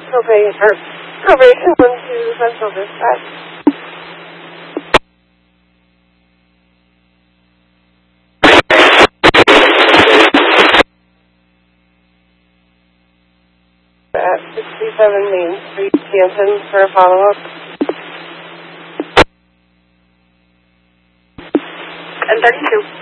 Probation 1 to Central Dispatch. At 67 Main Street, Canton, for a follow-up. And 32.